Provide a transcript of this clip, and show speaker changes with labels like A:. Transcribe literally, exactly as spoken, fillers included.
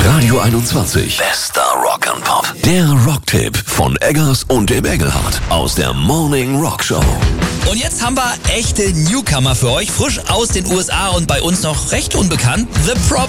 A: Radio einundzwanzig. Bester Rock'n'Pop. Der Rocktipp von Eggers und dem Engelhardt aus der Morning Rock Show.
B: Und jetzt haben wir echte Newcomer für euch, frisch aus den U S A und bei uns noch recht unbekannt. The Problem.